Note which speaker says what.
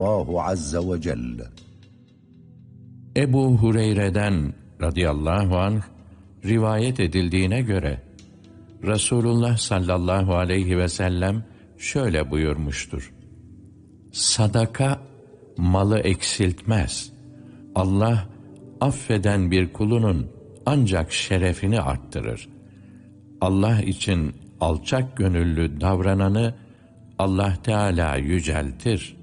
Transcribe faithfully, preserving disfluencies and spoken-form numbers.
Speaker 1: Allahu azze ve celle.
Speaker 2: Ebu Hureyre'den radıyallahu anh rivayet edildiğine göre Resulullah sallallahu aleyhi ve sellem şöyle buyurmuştur: Sadaka malı eksiltmez. Allah affeden bir kulunun ancak şerefini arttırır. Allah için alçak gönüllü davrananı Allah Teala yüceltir.